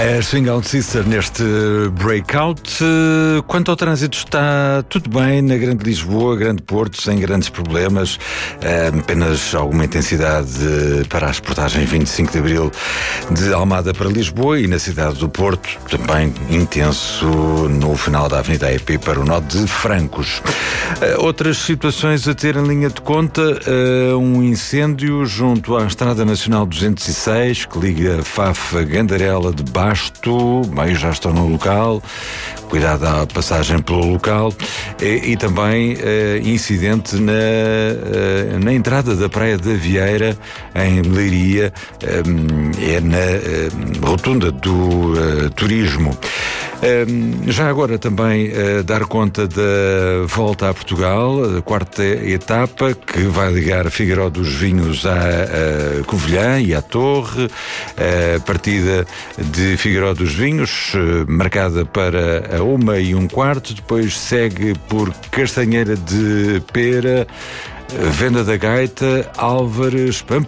A Swing Out Sister neste breakout. Quanto ao trânsito, está tudo bem na Grande Lisboa, Grande Porto, sem grandes problemas, apenas alguma intensidade para as portagens 25 de Abril de Almada para Lisboa, e na cidade do Porto também intenso no final da Avenida EP para o nó de Francos. Outras situações a ter em linha de conta: um incêndio junto à Estrada Nacional 206 que liga Fafa Gandarela de Basto, meios já estão no local, cuidado à passagem pelo local, e também incidente na entrada da Praia da Vieira, em Leiria, é na rotunda do turismo. Já agora também dar conta da volta a Portugal, a quarta etapa, que vai ligar Figueiró dos Vinhos a Covilhã e à Torre. A partida de Figueiró dos Vinhos marcada para a 1h15, depois segue por Castanheira de Pera, Venda da Gaita, Álvares,